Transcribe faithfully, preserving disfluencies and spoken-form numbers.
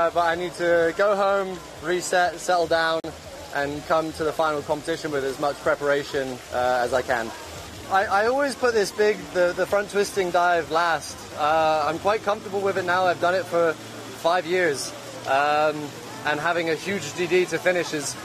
uh, but I need to go home, reset, settle down, and come to the final competition with as much preparation uh, as I can. I, I always put this big, the, the front twisting dive last. Uh, I'm quite comfortable with it now. I've done it for five years. Um, and having a huge D D to finish is